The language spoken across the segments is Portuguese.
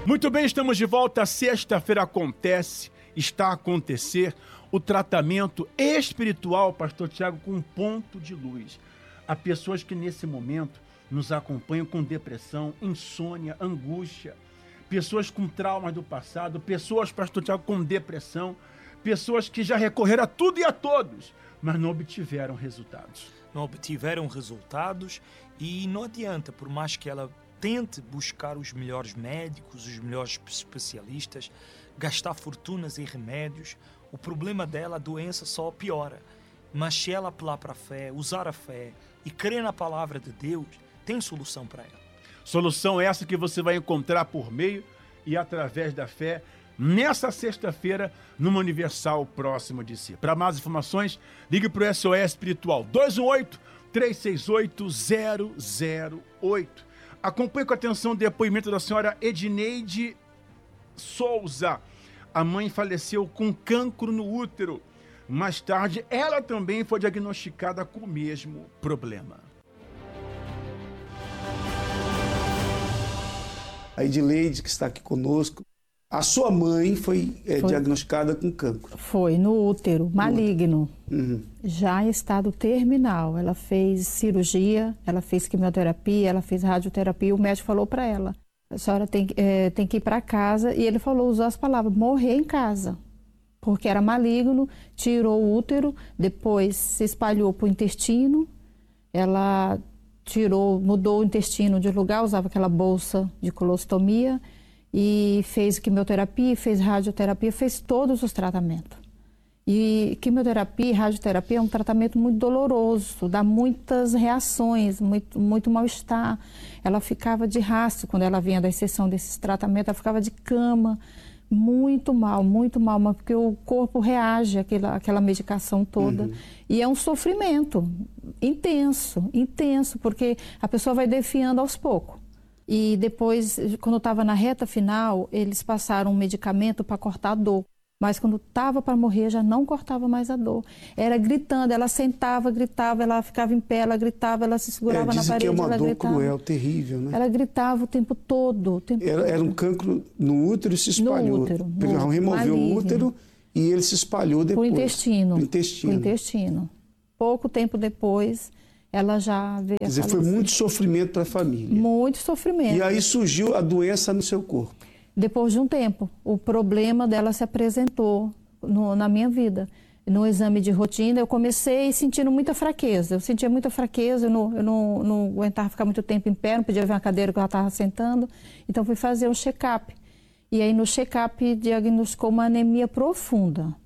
Muito bem, estamos de volta. Sexta-feira está a acontecer o tratamento espiritual, Pastor Tiago, com um ponto de luz. Há pessoas que nesse momento nos acompanham com depressão, insônia, angústia, pessoas com traumas do passado, pessoas, Pastor Tiago, com depressão, pessoas que já recorreram a tudo e a todos, mas não obtiveram resultados. Não obtiveram resultados e não adianta, por mais que ela tente buscar os melhores médicos, os melhores especialistas, gastar fortunas em remédios, o problema dela, a doença só piora. Mas se ela apelar para a fé, usar a fé e crer na palavra de Deus, tem solução para ela. Solução essa que você vai encontrar por meio e através da fé nessa sexta-feira, numa Universal próxima de si. Para mais informações, ligue para o SOS Espiritual 218-368-008. Acompanhe com atenção o depoimento da senhora Edneide Souza. A mãe faleceu com cancro no útero. Mais tarde, ela também foi diagnosticada com o mesmo problema. A Edneide, que está aqui conosco, a sua mãe foi diagnosticada com cancro. Foi, no útero, maligno. Já em estado terminal. Ela fez cirurgia, ela fez quimioterapia, ela fez radioterapia. O médico falou para ela, a senhora tem que ir para casa. E ele usou as palavras, morrer em casa. Porque era maligno, tirou o útero, depois se espalhou para o intestino. Ela mudou o intestino de lugar, usava aquela bolsa de colostomia. E fez quimioterapia, fez radioterapia, fez todos os tratamentos. E quimioterapia e radioterapia é um tratamento muito doloroso, dá muitas reações, muito mal-estar. Ela ficava de rastro quando ela vinha da exceção desses tratamentos, ela ficava de cama, muito mal, porque o corpo reage àquela medicação toda. E é um sofrimento intenso, porque a pessoa vai definhando aos poucos. E depois, quando estava na reta final, eles passaram um medicamento para cortar a dor. Mas quando estava para morrer, já não cortava mais a dor. Era gritando, ela sentava, gritava, ela ficava em pé, ela gritava, ela se segurava na parede, que é uma ela dor gritava. cruel, terrível, né? Ela gritava o tempo todo. Era um cancro no útero e se espalhou. No útero. Removeu o útero e ele se espalhou depois. Pro intestino. Pro intestino. Pouco tempo depois, ela já veio a Quer dizer, falecer. foi muito sofrimento para a família. Muito sofrimento. E aí surgiu a doença no seu corpo. Depois de um tempo, o problema dela se apresentou na minha vida. No exame de rotina, eu comecei sentindo muita fraqueza. Eu sentia muita fraqueza, eu não aguentava ficar muito tempo em pé, não podia ver uma cadeira que ela estava sentando. Então, fui fazer um check-up. E aí, no check-up, diagnosticou uma anemia profunda.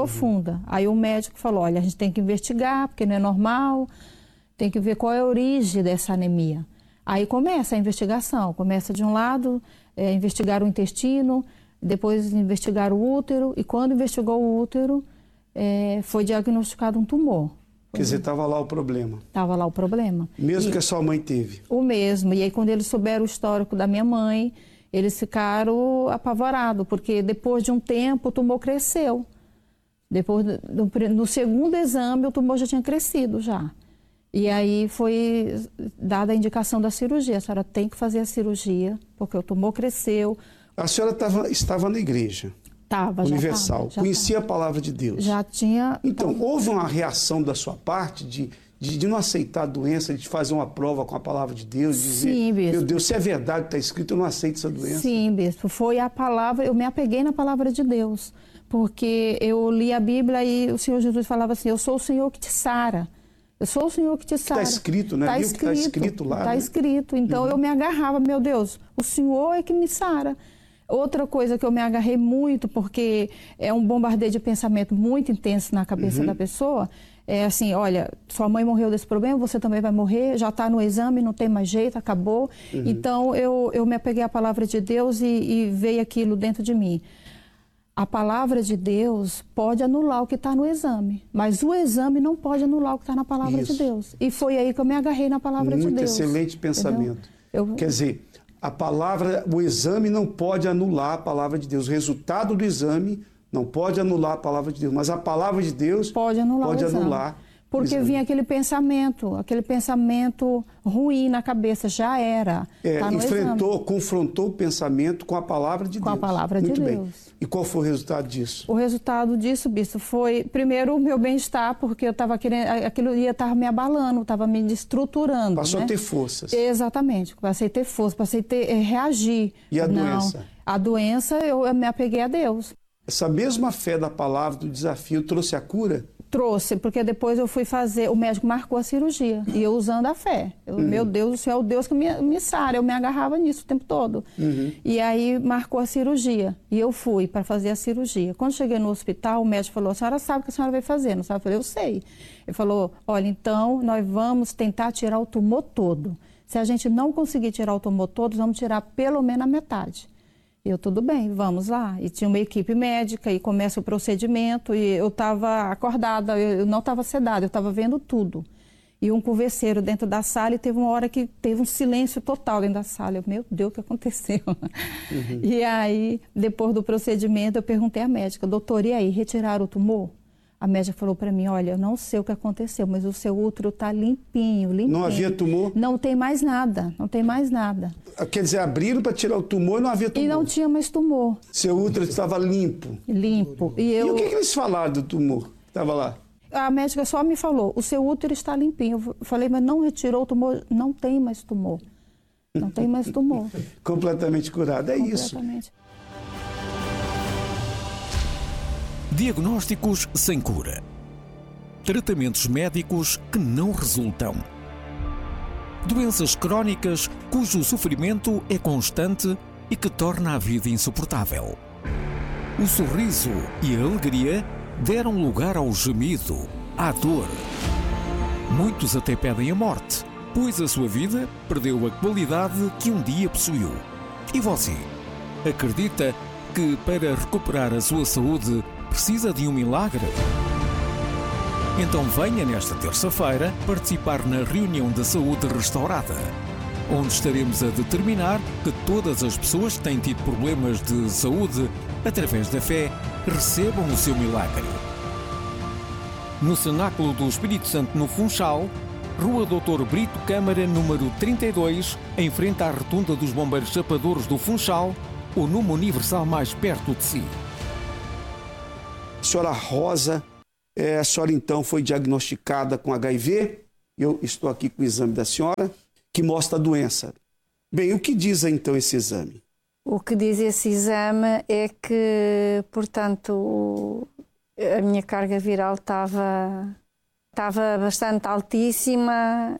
Aí, o médico falou, olha, a gente tem que investigar, porque não é normal. Tem que ver qual é a origem dessa anemia. Aí começa a investigação. Começa de um lado, investigar o intestino, depois investigar o útero. E quando investigou o útero, foi diagnosticado um tumor. Quer dizer, estava lá o problema. Estava lá o problema. Mesmo que a sua mãe teve? O mesmo. E aí quando eles souberam o histórico da minha mãe, eles ficaram apavorados, porque depois de um tempo o tumor cresceu. Depois, no segundo exame, o tumor já tinha crescido já. E aí foi dada a indicação da cirurgia. A senhora tem que fazer a cirurgia, porque o tumor cresceu. A senhora estava na igreja? Estava, Universal. Conhecia a palavra de Deus? Já tinha. Então, houve uma reação da sua parte de não aceitar a doença, de fazer uma prova com a palavra de Deus, de dizer, sim, bispo. Meu Deus, se é verdade, está escrito, eu não aceito essa doença? Sim, bispo. Foi a palavra, eu me apeguei na palavra de Deus. Porque eu li a Bíblia e o Senhor Jesus falava assim, eu sou o Senhor que te sara. Eu sou o Senhor que te sara. Está escrito, né? Está escrito lá. Está escrito. Então eu me agarrava, meu Deus, o Senhor é que me sara. Outra coisa que eu me agarrei muito, porque é um bombardeio de pensamento muito intenso na cabeça da pessoa, é assim, olha, sua mãe morreu desse problema, você também vai morrer, já está no exame, não tem mais jeito, acabou. Então eu me apeguei à palavra de Deus e veio aquilo dentro de mim. A palavra de Deus pode anular o que está no exame, mas o exame não pode anular o que está na palavra de Deus. E foi aí que eu me agarrei na palavra de Deus. Muito excelente pensamento. Quer dizer, a palavra, o exame não pode anular a palavra de Deus. O resultado do exame não pode anular a palavra de Deus, mas a palavra de Deus pode anular. Porque vinha aquele pensamento ruim na cabeça, já era. Tá Confrontou o pensamento com a palavra de Deus. Com a palavra de Deus. Bem. E qual foi o resultado disso? O resultado disso, bispo, foi, primeiro, o meu bem-estar, porque eu estava querendo, aquilo estava me abalando, estava me destruturando. Passou a ter forças. Exatamente, passei a ter força, passei a reagir. E a doença? A doença, eu me apeguei a Deus. Essa mesma fé da palavra, do desafio, trouxe a cura? Trouxe, porque depois eu fui fazer, o médico marcou a cirurgia, e eu usando a fé. Meu Deus, o Senhor é o Deus que me sara, eu me agarrava nisso o tempo todo. E aí marcou a cirurgia, e eu fui para fazer a cirurgia. Quando cheguei no hospital, o médico falou, a senhora sabe o que a senhora vai fazer, não sabe? Eu falei, eu sei. Ele falou, olha, então nós vamos tentar tirar o tumor todo. Se a gente não conseguir tirar o tumor todo, vamos tirar pelo menos a metade. E eu, tudo bem, vamos lá. E tinha uma equipe médica e começa o procedimento e eu estava acordada, eu não estava sedada, eu estava vendo tudo. E um converseiro dentro da sala e teve uma hora que teve um silêncio total dentro da sala. Eu, meu Deus, o que aconteceu? E aí, depois do procedimento, eu perguntei à médica, doutor, e aí, retiraram o tumor? A médica falou para mim, olha, eu não sei o que aconteceu, mas o seu útero está limpinho. Não havia tumor? Não tem mais nada, não tem mais nada. Quer dizer, abriram para tirar o tumor e não havia tumor? E não tinha mais tumor. Seu útero estava limpo? Limpo. E o que eles falaram do tumor que estava lá? A médica só me falou, o seu útero está limpinho. Eu falei, mas não retirou o tumor? Não tem mais tumor. Não tem mais tumor. Completamente curado, é isso. Diagnósticos sem cura. Tratamentos médicos que não resultam. Doenças crónicas cujo sofrimento é constante e que torna a vida insuportável. O sorriso e a alegria deram lugar ao gemido, à dor. Muitos até pedem a morte, pois a sua vida perdeu a qualidade que um dia possuiu. E você? Acredita que para recuperar a sua saúde precisa de um milagre? Então venha nesta terça-feira participar na reunião da saúde restaurada, onde estaremos a determinar que todas as pessoas que têm tido problemas de saúde, através da fé, recebam o seu milagre. No Cenáculo do Espírito Santo, no Funchal, Rua Doutor Brito Câmara, número 32, em frente à Rotunda dos Bombeiros Chapadores do Funchal, o número universal mais perto de si. Senhora Rosa, a senhora então foi diagnosticada com HIV. Eu estou aqui com o exame da senhora, que mostra a doença. Bem, o que diz então esse exame? O que diz esse exame é que, portanto, a minha carga viral estava bastante altíssima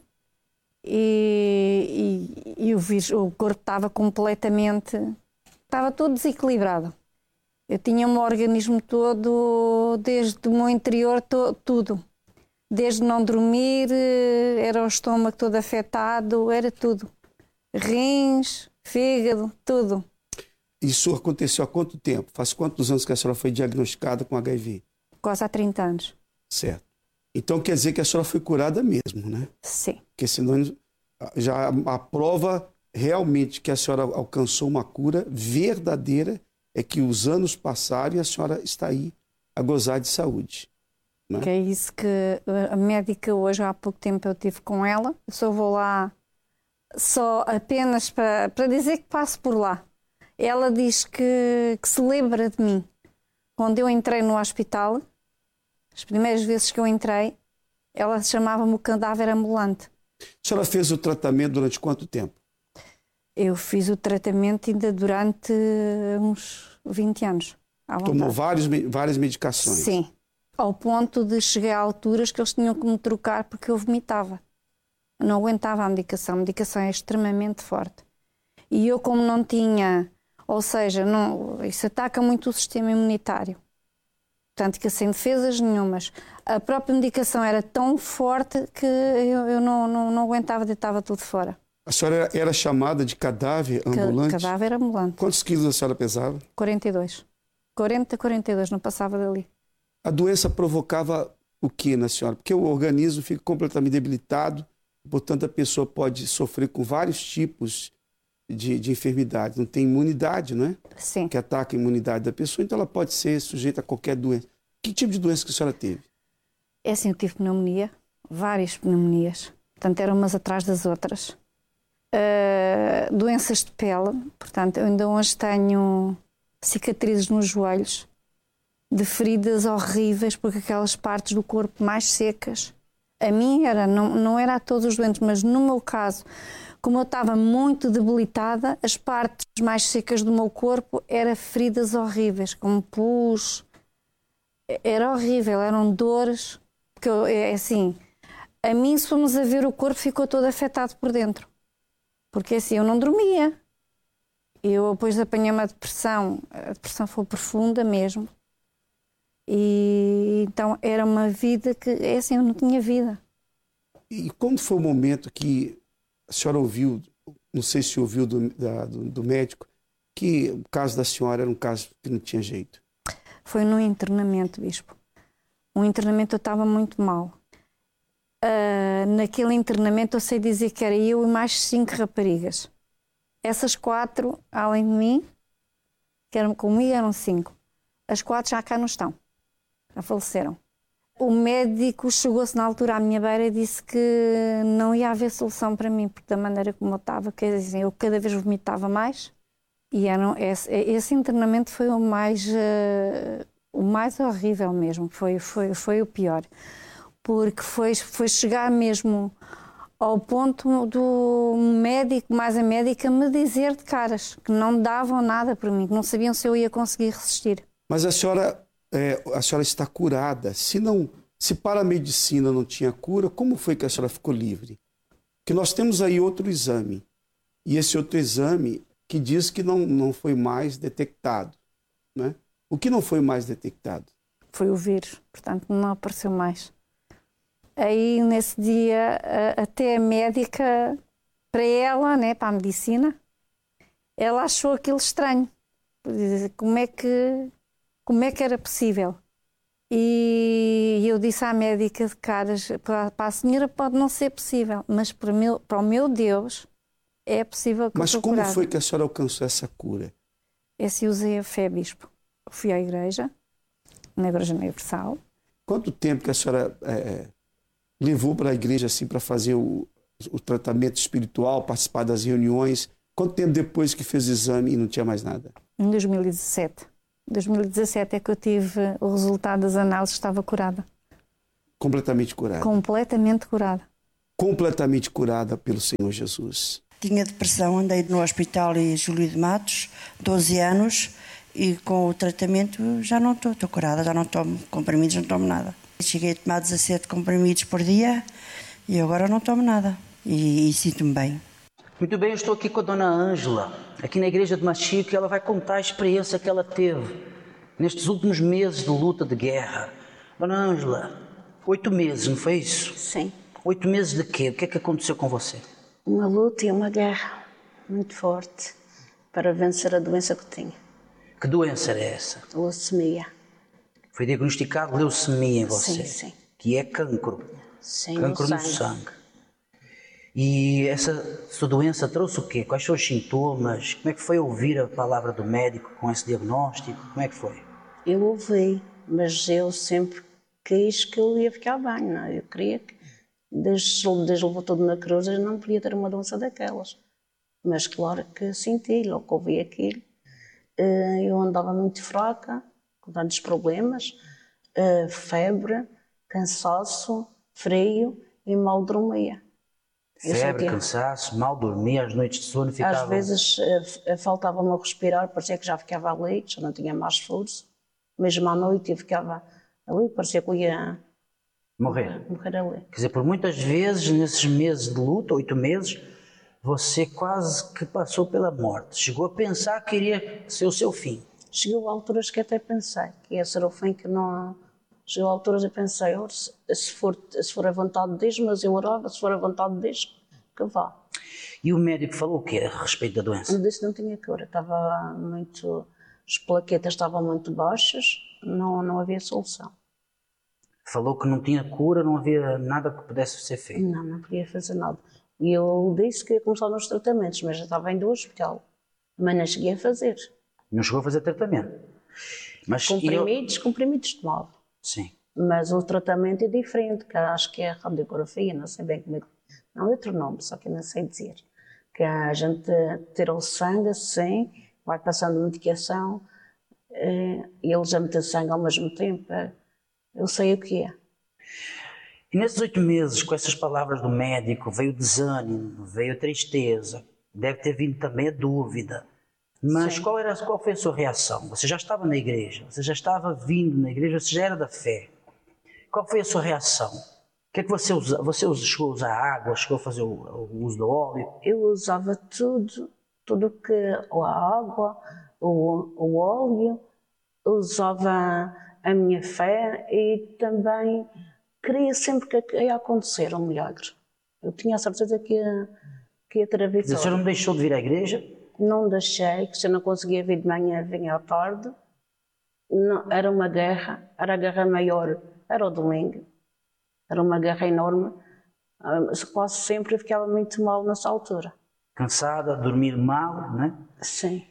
e o corpo estava completamente... Estava todo desequilibrado. Eu tinha o meu organismo todo, desde o meu interior, tudo. Desde não dormir, era o estômago todo afetado, era tudo. Rins, fígado, tudo. Isso aconteceu há quanto tempo? Faz quantos anos que a senhora foi diagnosticada com HIV? Quase há 30 anos. Certo. Então quer dizer que a senhora foi curada mesmo, né? Sim. Porque senão já a prova realmente que a senhora alcançou uma cura verdadeira é que os anos passaram e a senhora está aí a gozar de saúde. Né? Que é isso que a médica hoje, há pouco tempo eu estive com ela, eu só vou lá só apenas para dizer que passo por lá. Ela diz que se lembra de mim. Quando eu entrei no hospital, as primeiras vezes que eu entrei, ela chamava-me o cadáver ambulante. A senhora fez o tratamento durante quanto tempo? Eu fiz o tratamento ainda durante uns 20 anos. Tomou várias medicações? Sim. Ao ponto de chegar a alturas que eles tinham que me trocar porque eu vomitava. Eu não aguentava a medicação é extremamente forte. E eu, como não tinha, ou seja, isso ataca muito o sistema imunitário. Portanto, que sem defesas nenhumas. A própria medicação era tão forte que eu não aguentava, deitava tudo fora. A senhora era chamada de cadáver ambulante? Cadáver ambulante. Quantos quilos a senhora pesava? 42. 42, não passava dali. A doença provocava o que na senhora? Porque o organismo fica completamente debilitado, portanto a pessoa pode sofrer com vários tipos de enfermidade. Não tem imunidade, não é? Sim. Que ataca a imunidade da pessoa, então ela pode ser sujeita a qualquer doença. Que tipo de doença que a senhora teve? É assim, eu tive pneumonia. várias pneumonias. Portanto, eram umas atrás das outras. Doenças de pele. Portanto, eu ainda hoje tenho cicatrizes nos joelhos, de feridas horríveis, porque aquelas partes do corpo mais secas. A mim não era a todos os doentes, mas no meu caso, como eu estava muito debilitada, as partes mais secas do meu corpo eram feridas horríveis, como pus. Era horrível, eram dores. Porque assim, a mim, se formos a ver, o corpo ficou todo afetado por dentro. Porque assim, eu não dormia. Eu depois apanhei uma depressão. A depressão foi profunda mesmo. E então era uma vida que, assim, eu não tinha vida. E quando foi o momento que a senhora ouviu, não sei se ouviu do médico, que o caso da senhora era um caso que não tinha jeito? Foi no internamento, bispo. Um internamento, eu estava muito mal. Naquele internamento eu sei dizer que era eu e mais 5 raparigas. Essas 4, além de mim, que eram comigo, eram 5. As 4 já cá não estão. Já faleceram. O médico chegou-se na altura à minha beira e disse que não ia haver solução para mim, porque da maneira como eu estava, quer dizer, eu cada vez vomitava mais. E esse internamento foi o mais horrível mesmo, foi o pior. Porque foi chegar mesmo ao ponto do médico, mais a médica, me dizer de caras que não davam nada para mim, que não sabiam se eu ia conseguir resistir. Mas a senhora está curada. Se para a medicina não tinha cura, como foi que a senhora ficou livre? Porque nós temos aí outro exame. E esse outro exame que diz que não foi mais detectado, né? O que não foi mais detectado? Foi o vírus, portanto não apareceu mais. Aí nesse dia até a médica, para ela, né, para a medicina, ela achou aquilo estranho. Como é que era possível? E eu disse à médica de caras, para a senhora pode não ser possível, mas para o meu Deus é possível que eu estou curada. Mas como foi que a senhora alcançou essa cura? Esse usei a fé, bispo. Eu fui à igreja, na Igreja Universal. Quanto tempo que a senhora levou para a igreja assim, para fazer o tratamento espiritual, participar das reuniões? Quanto tempo depois que fez o exame e não tinha mais nada? Em 2017. 2017 é que eu tive o resultado das análises, estava curada. Completamente curada? Completamente curada. Completamente curada pelo Senhor Jesus. Tinha depressão, andei no hospital em Júlio de Matos, 12 anos, e com o tratamento já não estou curada, já não tomo comprimidos, não tomo nada. Cheguei a tomar 17 comprimidos por dia e agora não tomo nada e sinto-me bem. Muito bem, eu estou aqui com a dona Ângela, aqui na igreja de Machico, e ela vai contar a experiência que ela teve nestes últimos meses de luta, de guerra. Dona Ângela, 8 meses, não foi isso? Sim. 8 meses de quê? O que é que aconteceu com você? Uma luta e uma guerra muito forte para vencer a doença que tinha. Que doença era essa? Leucemia. Foi diagnosticado leucemia em você? Sim, sim. Que é cancro. Sim, cancro no sangue. E essa sua doença trouxe o quê? Quais são os sintomas? Como é que foi ouvir a palavra do médico com esse diagnóstico? Como é que foi? Eu ouvi, mas eu sempre quis que eu ia ficar bem, não é? Eu queria que, desde levou tudo na cruz, eu não podia ter uma doença daquelas. Mas claro que senti, logo que ouvi aquilo. Eu andava muito fraca, com tantos problemas, febre, cansaço, frio e mal dormia. Febre, cansaço, mal dormia, às noites de sono ficava... Às vezes faltava-me a respirar, parecia que já ficava ali, já não tinha mais esforço. Mesmo à noite eu ficava ali, parecia que eu ia morrer ali. Quer dizer, por muitas vezes, nesses meses de luta, 8 meses, você quase que passou pela morte. Chegou a pensar que iria ser o seu fim. Chegou a alturas que até pensei que ia ser o fim, que não... Chegou a alturas e pensei, se for a vontade de Deus, mas eu orava, se for a vontade de Deus, que vá. E o médico falou o quê a respeito da doença? Eu disse que não tinha cura, as plaquetas estavam muito baixas, não havia solução. Falou que não tinha cura, não havia nada que pudesse ser feito? Não podia fazer nada. E eu disse que ia começar nos tratamentos, mas já estava indo ao hospital. Mas não cheguei a fazer. Não chegou a fazer tratamento? Mas comprimidos tomava. Sim. Mas o tratamento é diferente, que acho que é a radiografia, não sei bem como é que... Não é outro nome, só que eu não sei dizer. Que a gente tira o sangue assim, vai passando medicação, e eles já metem sangue ao mesmo tempo. Eu sei o que é. E nesses 8 meses, com essas palavras do médico, veio o desânimo, veio a tristeza, deve ter vindo também a dúvida. Mas qual foi a sua reação? Você já estava na igreja, você já estava vindo na igreja, você já era da fé. Qual foi a sua reação? O que é que você usa? Você chegou a usar água, chegou a fazer o uso do óleo? Eu usava tudo que a água, o óleo, usava a minha fé e também queria sempre que ia acontecer um milagre. Eu tinha a certeza que ia ter a vitória. A senhora não deixou de vir à igreja? Não deixei, que se eu não conseguia vir de manhã, vinha à tarde. Não, era uma guerra, era a guerra maior, era o domingo. Era uma guerra enorme. Quase sempre ficava muito mal nessa altura. Cansada, dormir mal, né? Sim.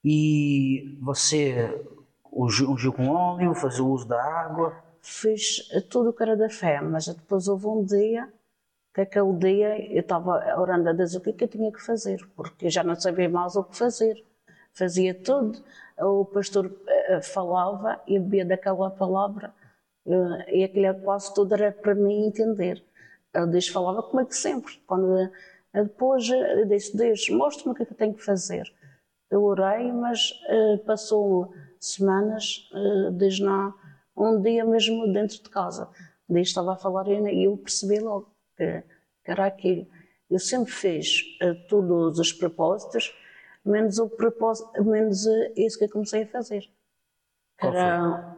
E você ungiu com óleo, fazia o uso da água? Fiz tudo o que era da fé, mas depois houve um dia, que aquele dia eu estava orando a Deus o que eu tinha que fazer, porque eu já não sabia mais o que fazer. Fazia tudo, o pastor falava e eu bebia daquela palavra, e aquilo quase tudo era para mim entender. Deus falava como é que sempre. Quando, depois eu disse, Deus, mostra-me o que é que eu tenho que fazer. Eu orei, mas passou semanas, Deus não, um dia mesmo dentro de casa. Deus estava a falar e eu percebi logo que era aquilo. Eu sempre fiz todos os propósitos, menos isso que eu comecei a fazer. Era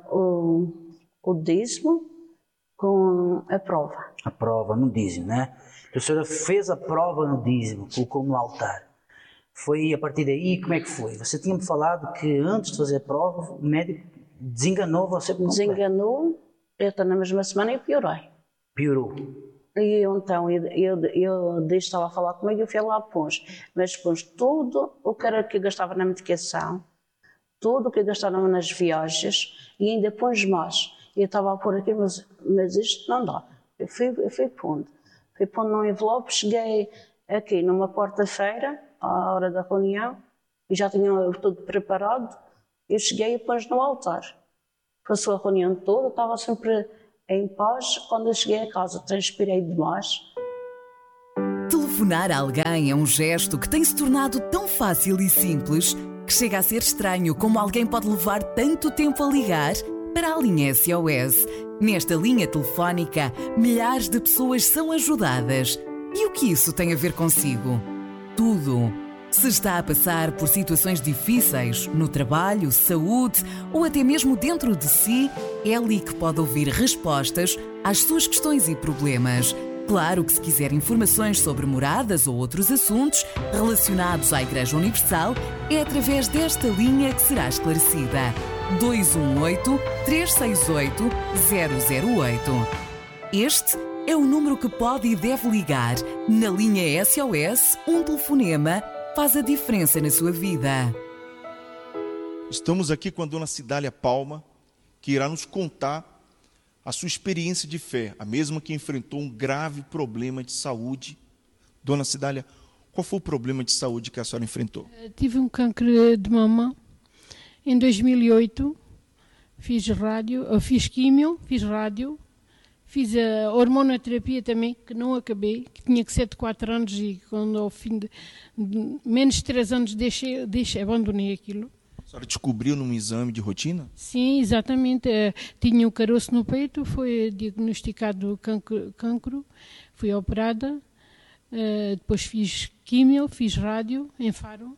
o dízimo com a prova. A prova no dízimo, né? A senhora fez a prova no dízimo, colocou no altar. Foi a partir daí, como é que foi? Você tinha-me falado que antes de fazer a prova, o médico desenganou você por completo. Desenganou, eu na mesma semana e piorei. Piorou. E então, eu estava a falar comigo e eu fui lá pus. Mas pus tudo o que era que eu gastava na medicação, tudo o que eu gastava nas viagens e ainda pus mais. Eu estava a pôr aqui, mas isto não dá. Eu fui pondo. Fui pondo num envelope, cheguei aqui numa quarta-feira, à hora da reunião, e já tinha tudo preparado. Eu cheguei e pus no altar. Passou a reunião toda, estava sempre em paz. Quando eu cheguei a casa, transpirei demais. Telefonar a alguém é um gesto que tem se tornado tão fácil e simples que chega a ser estranho como alguém pode levar tanto tempo a ligar para a linha SOS. Nesta linha telefónica, milhares de pessoas são ajudadas. E o que isso tem a ver consigo? Tudo. Se está a passar por situações difíceis, no trabalho, saúde ou até mesmo dentro de si, é ali que pode ouvir respostas às suas questões e problemas. Claro que se quiser informações sobre moradas ou outros assuntos relacionados à Igreja Universal, é através desta linha que será esclarecida. 218-368-008. Este é o número que pode e deve ligar. Na linha SOS, um telefonema faz a diferença na sua vida. Estamos aqui com a dona Cidália Palma, que irá nos contar a sua experiência de fé, a mesma que enfrentou um grave problema de saúde. Dona Cidália, qual foi o problema de saúde que a senhora enfrentou? Tive um câncer de mama em 2008, fiz químio, fiz rádio, fiz a hormonoterapia também, que não acabei, que tinha que ser de 4 anos e quando ao fim de menos de 3 anos abandonei aquilo. A senhora descobriu num exame de rotina? Sim, exatamente. Tinha um caroço no peito, foi diagnosticado cancro, fui operada, depois fiz químio, fiz rádio em Faro,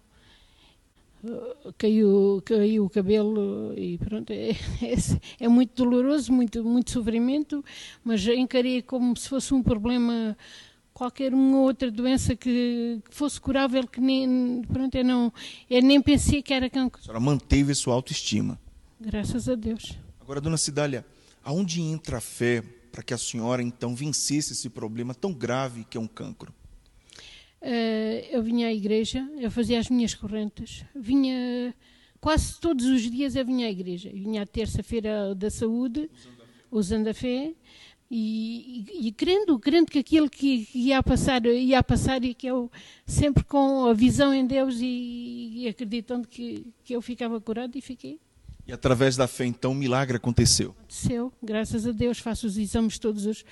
caiu o cabelo e pronto, é muito doloroso, muito sofrimento, mas encarei como se fosse um problema, qualquer uma outra doença que fosse curável, que nem pensei que era cancro. A senhora manteve a sua autoestima. Graças a Deus. Agora, dona Cidália, aonde entra a fé para que a senhora então vencesse esse problema tão grave que é um cancro? Eu vinha à igreja, eu fazia as minhas correntes, vinha quase todos os dias, eu vinha à igreja. Eu vinha à terça-feira da saúde, usando a fé e crendo que aquilo que ia passar e que eu sempre com a visão em Deus e acreditando que eu ficava curado, e fiquei. E através da fé, então, o milagre aconteceu. Aconteceu, graças a Deus. Faço os exames todos os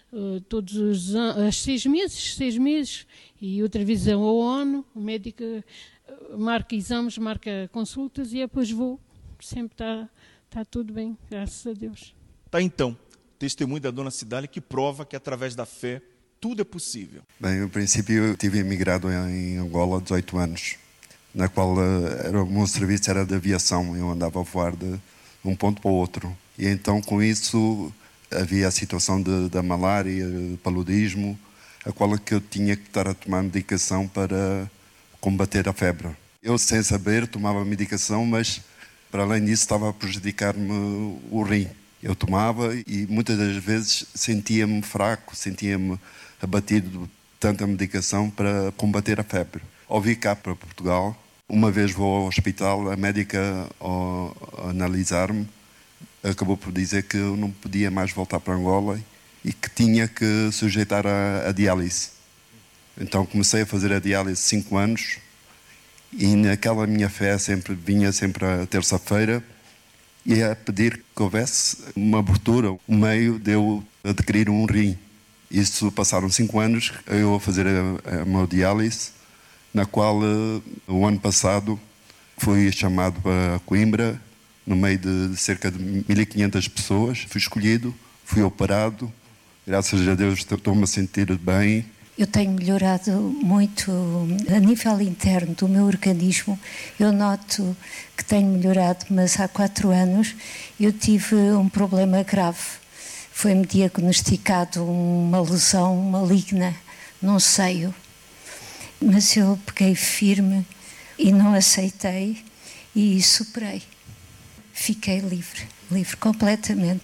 6 meses, e outra vez ao ONU, o médico marca exames, marca consultas, e depois vou. Sempre está tudo bem, graças a Deus. Tá, então, testemunho da dona Cidália que prova que através da fé tudo é possível. Bem, no princípio eu tive emigrado em Angola há 18 anos, na qual o meu serviço era de aviação. Eu andava a voar de um ponto para o outro. E então, com isso, havia a situação da malária, do paludismo, a qual que eu tinha que estar a tomar medicação para combater a febre. Eu, sem saber, tomava medicação, mas, para além disso, estava a prejudicar-me o rim. Eu tomava e muitas das vezes sentia-me fraco, sentia-me abatido de tanta medicação para combater a febre. Ao vir cá para Portugal, uma vez vou ao hospital, a médica, ao analisar-me, acabou por dizer que eu não podia mais voltar para Angola e que tinha que sujeitar a diálise. Então comecei a fazer a diálise 5 anos e naquela minha fé vinha sempre à terça-feira e a pedir que houvesse uma abertura, um meio de eu adquirir um rim. Isso passaram 5 anos, eu a fazer a minha diálise, na qual o ano passado fui chamado para Coimbra, no meio de cerca de 1.500 pessoas. Fui escolhido, fui operado, graças a Deus estou-me a sentir bem. Eu tenho melhorado muito a nível interno do meu organismo. Eu noto que tenho melhorado, mas há 4 anos eu tive um problema grave. Foi-me diagnosticado uma lesão maligna num seio. Mas eu peguei firme e não aceitei e superei. Fiquei livre completamente.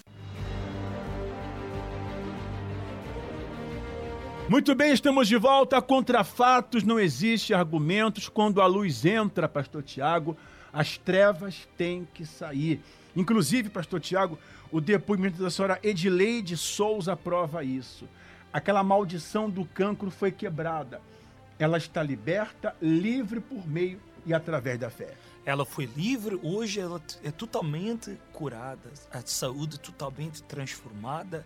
Muito bem, estamos de volta. Contra fatos não existe argumentos. Quando a luz entra, pastor Tiago, as trevas têm que sair. Inclusive, pastor Tiago, o depoimento da senhora Edileide Souza prova isso. Aquela maldição do cancro foi quebrada. Ela está liberta, livre por meio e através da fé. Ela foi livre, hoje ela é totalmente curada, a saúde totalmente transformada,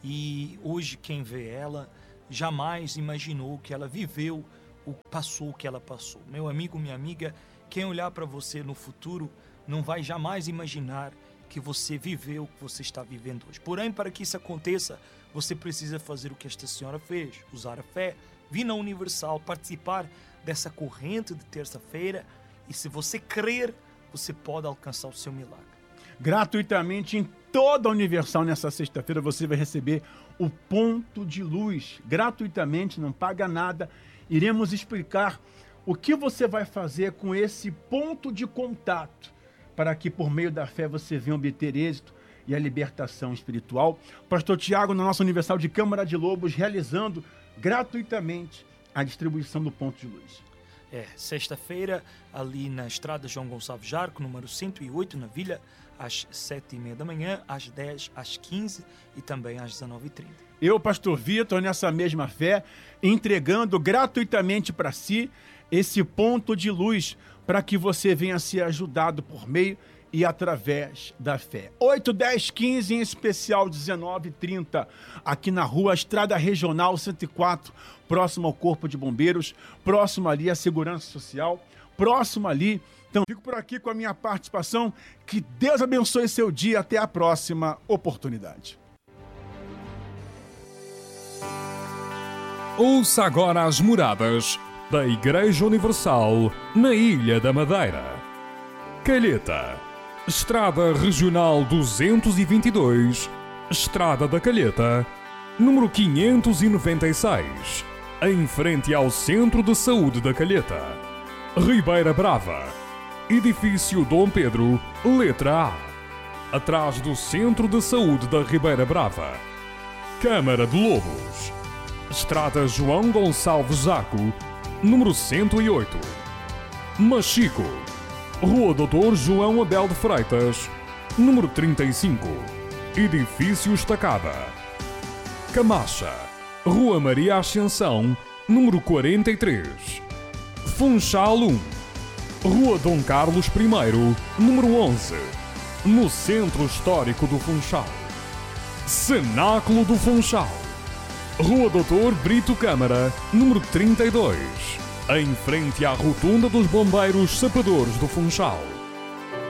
e hoje quem vê ela jamais imaginou que ela viveu, passou o que ela passou. Meu amigo, minha amiga, quem olhar para você no futuro não vai jamais imaginar que você viveu o que você está vivendo hoje. Porém, para que isso aconteça, você precisa fazer o que esta senhora fez, usar a fé, vir na Universal, participar dessa corrente de terça-feira, e se você crer, você pode alcançar o seu milagre. Gratuitamente, em toda a Universal, nessa sexta-feira, você vai receber o ponto de luz. Gratuitamente, não paga nada. Iremos explicar o que você vai fazer com esse ponto de contato, para que, por meio da fé, você venha obter êxito e a libertação espiritual. Pastor Tiago, na nossa Universal de Câmara de Lobos, realizando gratuitamente a distribuição do ponto de luz. Sexta-feira, ali na estrada João Gonçalves Jarco, número 108, na Vila, às 7h30 da manhã, às 10, às 15 e também às 19h30. Eu, pastor Vitor, nessa mesma fé, entregando gratuitamente para si esse ponto de luz, para que você venha ser ajudado por meio e através da fé. 8, 10, 15, em especial 19 e 30, aqui na rua Estrada Regional 104, próximo ao Corpo de Bombeiros, próximo ali à Segurança Social, próximo ali. Então, fico por aqui com a minha participação. Que Deus abençoe seu dia. Até a próxima oportunidade. Ouça agora as moradas da Igreja Universal na Ilha da Madeira. Calheta, Estrada Regional 222, Estrada da Calheta, número 596, em frente ao Centro de Saúde da Calheta. Ribeira Brava, Edifício Dom Pedro, letra A, atrás do Centro de Saúde da Ribeira Brava. Câmara de Lobos, Estrada João Gonçalves Jaco, número 108. Machico, Rua Doutor João Abel de Freitas, número 35. Edifício Estacada. Camacha, Rua Maria Ascensão, número 43. Funchal 1, Rua Dom Carlos I, número 11, no Centro Histórico do Funchal. Cenáculo do Funchal, Rua Doutor Brito Câmara, número 32, em frente à Rotunda dos Bombeiros Sapadores do Funchal.